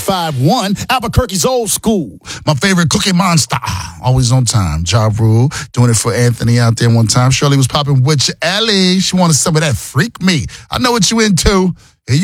95.1, Albuquerque's old school. My favorite, Cookie Monster. Always on time. Ja Rule. Doing it for Anthony out there one time. Shirley was popping with you. Ellie, she wanted some of that Freak Me. I know what you into.